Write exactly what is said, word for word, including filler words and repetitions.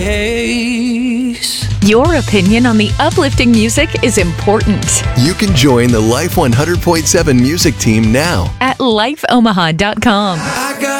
Your opinion on the uplifting music is important. You can join the Life one hundred point seven music team now At life omaha dot com.